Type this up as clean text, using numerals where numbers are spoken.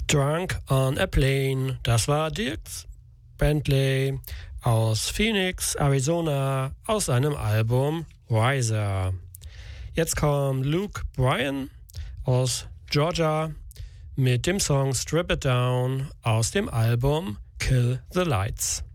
Drunk on a Plane, das war Dirk Bentley aus Phoenix, Arizona, aus seinem Album Riser. Jetzt kommt Luke Bryan aus Georgia mit dem Song Strip It Down aus dem Album Kill the Lights.